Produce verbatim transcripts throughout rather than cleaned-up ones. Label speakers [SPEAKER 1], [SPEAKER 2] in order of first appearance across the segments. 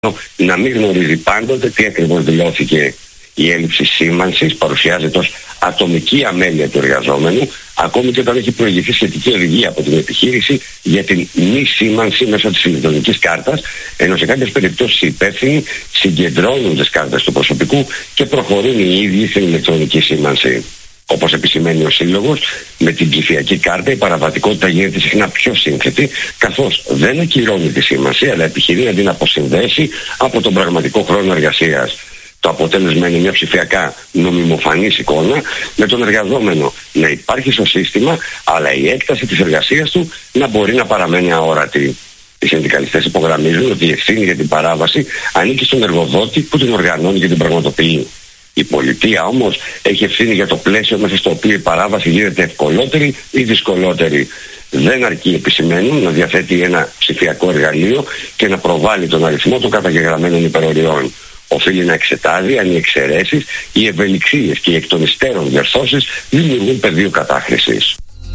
[SPEAKER 1] να μην γνωρίζει πάντοτε τι ακριβώς δηλώθηκε. Η έλλειψη σήμανσης παρουσιάζεται ως ατομική αμέλεια του εργαζόμενου, ακόμη και όταν έχει προηγηθεί σχετική οδηγία από την επιχείρηση για την μη σήμανση μέσω της ηλεκτρονικής κάρτας, ενώ σε κάποιες περιπτώσεις οι υπεύθυνοι συγκεντρώνουν τις κάρτες του προσωπικού και προχωρούν οι ίδιοι στην ηλεκτρονική σήμανση. Όπως επισημαίνει ο Σύλλογος, με την ψηφιακή κάρτα η παραβατικότητα γίνεται συχνά πιο σύνθετη, καθώς δεν ακυρώνει τη σήμανση, αλλά επιχειρεί να την αποσυνδέσει από τον πραγματικό χρόνο εργασίας. Το αποτέλεσμα είναι μια ψηφιακά νομιμοφανής εικόνα, με τον εργαζόμενο να υπάρχει στο σύστημα, αλλά η έκταση της εργασίας του να μπορεί να παραμένει αόρατη. Οι συνδικαλιστές υπογραμμίζουν ότι η ευθύνη για την παράβαση ανήκει στον εργοδότη που την οργανώνει και την πραγματοποιεί. Η πολιτεία όμως έχει ευθύνη για το πλαίσιο μέσα στο οποίο η παράβαση γίνεται ευκολότερη ή δυσκολότερη. Δεν αρκεί, επισημαίνουν, να διαθέτει ένα ψηφιακό εργαλείο και να προβάλλει τον αριθμό των καταγεγραμμένων υπεροριών. Οφείλει να εξετάζει αν οι εξαιρέσεις, οι ευελιξίες και οι εκ των υστέρων διορθώσεις δημιουργούν πεδίο κατάχρησης.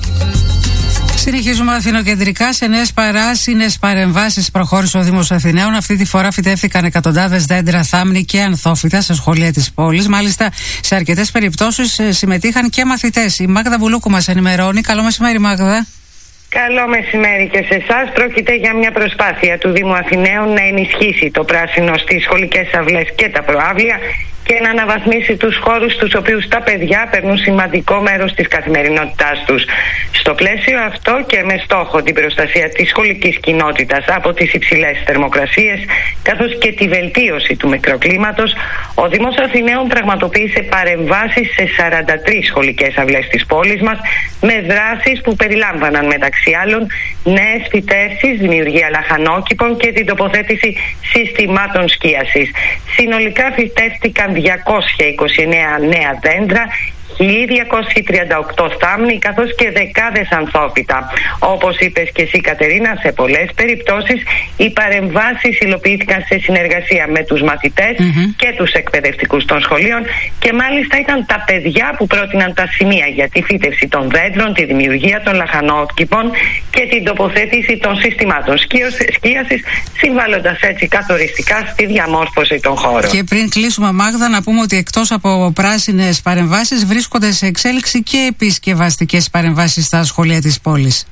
[SPEAKER 2] Συνεχίζουμε αθηνοκεντρικά. Σε νέες παράσινες παρεμβάσεις προχώρησε ο Δήμος Αθηναίων. Αυτή τη φορά φυτεύτηκαν εκατοντάδες δέντρα, θάμνη και ανθόφυτα σε σχολεία της πόλης. Μάλιστα, σε αρκετές περιπτώσεις συμμετείχαν και μαθητές. Η Μάγδα Βουλούκου μας ενημερώνει. Καλό μεσημέρι, Μάγδα.
[SPEAKER 3] Καλό μεσημέρι και σε εσάς. Πρόκειται για μια προσπάθεια του Δήμου Αθηναίων να ενισχύσει το πράσινο στις σχολικές αυλές και τα προαύλια και να αναβαθμίσει τους χώρους στους οποίους τα παιδιά περνούν σημαντικό μέρος της καθημερινότητάς τους. Στο πλαίσιο αυτό και με στόχο την προστασία της σχολικής κοινότητας από τις υψηλές θερμοκρασίες, καθώς και τη βελτίωση του μικροκλίματος, ο Δήμος Αθηναίων πραγματοποίησε παρεμβάσεις σε σαράντα τρεις σχολικές αυλές της πόλης μας, με δράσεις που περιλάμβαναν μεταξύ άλλων νέες φυτεύσεις, δημιουργία λαχανόκηπων και την τοποθέτηση συστημάτων σκίασης. Συνολικά φυτεύτηκαν διακόσια είκοσι εννέα νέα δέντρα, χίλια διακόσιοι τριάντα οκτώ θάμνοι, καθώς και δεκάδες ανθόφυτα. Όπως είπες και εσύ, Κατερίνα, σε πολλές περιπτώσεις οι παρεμβάσεις υλοποιήθηκαν σε συνεργασία με τους μαθητές mm-hmm. και τους εκπαιδευτικούς των σχολείων, και μάλιστα ήταν τα παιδιά που πρότειναν τα σημεία για τη φύτευση των δέντρων, τη δημιουργία των λαχανόκηπων και την τοποθέτηση των συστημάτων σκίασης, συμβάλλοντας έτσι καθοριστικά στη διαμόρφωση των χώρων.
[SPEAKER 2] Και πριν κλείσουμε, Μάγδα, να πούμε ότι εκτός από πράσινες παρεμβάσεις βρίσκονται σε εξέλιξη και επισκευαστικές παρεμβάσεις στα σχολεία της πόλης.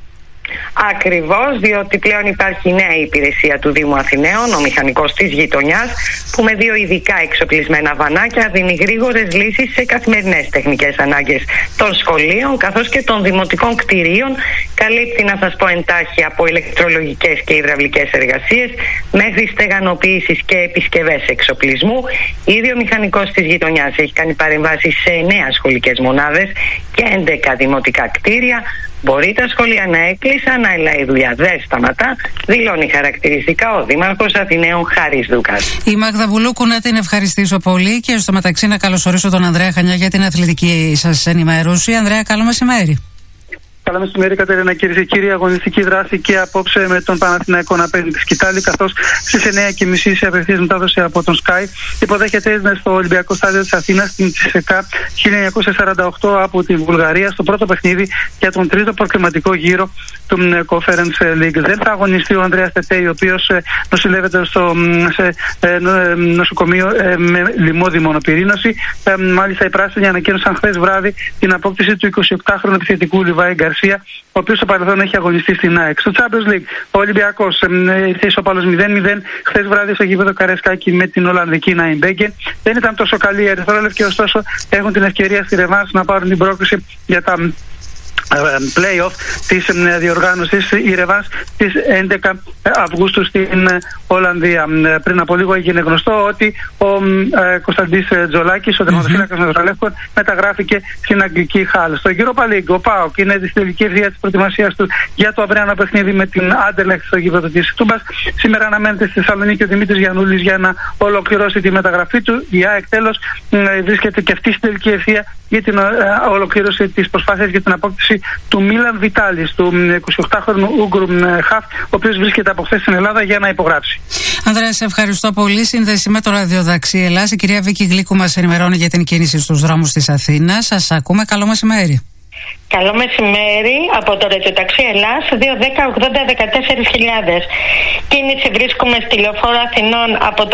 [SPEAKER 3] Ακριβώς, διότι πλέον υπάρχει νέα υπηρεσία του Δήμου Αθηναίων, ο μηχανικός της γειτονιάς, που με δύο ειδικά εξοπλισμένα βανάκια δίνει γρήγορες λύσεις σε καθημερινές τεχνικές ανάγκες των σχολείων καθώς και των δημοτικών κτηρίων. Καλύπτει, να σας πω εντάχει, από ηλεκτρολογικές και υδραυλικές εργασίες μέχρι στεγανοποίησης και επισκευές εξοπλισμού. Ήδη ο μηχανικός της γειτονιάς έχει κάνει παρεμβάσεις σε εννέα σχολικές μονάδες και έντεκα δημοτικά κτίρια. Μπορεί τα σχολεία να έκλεισαν, αλλά η δουλειά δεν σταματά, δηλώνει χαρακτηριστικά ο Δήμαρχος Αθηναίων Χάρης Δούκας.
[SPEAKER 2] Η Μάγδα Βουλούκου, να την ευχαριστήσω πολύ και στο μεταξύ να καλωσορίσω τον Ανδρέα Χανιά για την αθλητική σας ενημέρωση. Ανδρέα, καλό μεσημέρι.
[SPEAKER 4] Καλό μεσημέρι, Κατερίνα, κυρίες και κύριοι. Αγωνιστική δράση και απόψε με τον Παναθηναϊκό να παίρνει τη σκητάλη, καθώς στις εννέα και μισή σε απευθείας μετάδοση από τον Sky υποδέχεται στο Ολυμπιακό Στάδιο της Αθήνας την Τσισεκά χίλια εννιακόσια σαράντα οκτώ από τη Βουλγαρία, στο πρώτο παιχνίδι για τον τρίτο προκριματικό γύρο του Conference League. Δεν θα αγωνιστεί ο Ανδρέας Τετέι, ο οποίος νοσηλεύεται στο σε, ε, νοσοκομείο ε, με λιμώδη μονοπυρήνωση. Ε, μάλιστα, οι πράσινοι ανακοίνωσαν χθες βράδυ την απόκτηση του εικοσιοκτάχρονου επιθετικού Λιβάη Γκαρσία, ο οποίος στο παρελθόν έχει αγωνιστεί στην ΑΕΚ. Στο Champions League, ο Ολυμπιακός ε, ήρθε ισοπαλός μηδέν μηδέν χθες βράδυ στο γήπεδο Καρεσκάκη με την Ολλανδική Νάιμπέγκεν. Δεν ήταν τόσο καλή η ερυθρόλευκη, ωστόσο έχουν την ευκαιρία στη ρεβάνς να πάρουν την πρόκριση για τα play-off της διοργάνωσης, η ρεβάνς της έντεκα Αυγούστου στην Ολλανδία. Πριν από λίγο έγινε γνωστό ότι ο Κωνσταντής Τζολάκης, ο τερματοφύλακας των Ευρωλεύκων, μεταγράφηκε στην Αγγλική Χάλ. Στο Europa League, ο ΠΑΟΚ είναι στη τελική ευθεία της προετοιμασίας του για το αυριανό παιχνίδι με την Άντερλεχτ στο γήπεδο της Τούμπας. Σήμερα αναμένεται στη Θεσσαλονίκη ο Δημήτρης Γιαννούλης για να ολοκληρώσει τη μεταγραφή του. Η ΑΕΚ τέλος βρίσκεται και αυτή στην τελική ευθεία για την ολοκλήρωση της προσπάθειας για την απόκτηση του Μίλαν Βιτάλης, του εικοσιοκτάχρονου Ούγκρου Χαφ, ο οποίος βρίσκεται από χθες στην Ελλάδα για να υπογράψει.
[SPEAKER 2] Ανδρέα, σε ευχαριστώ πολύ. Σύνδεση με το ραδιοδαξί Ελλάς. Η κυρία Βίκη Γλίκου μας ενημερώνει για την κίνηση στους δρόμους της Αθήνας. Σας ακούμε. Καλό μεσημέρι.
[SPEAKER 3] Καλό μεσημέρι από το Ρετζοταξί Ελλάς δύο δέκα ογδόντα δεκατέσσερις χιλιάδες. Κίνηση βρίσκουμε στη Λεωφόρο Αθηνών από το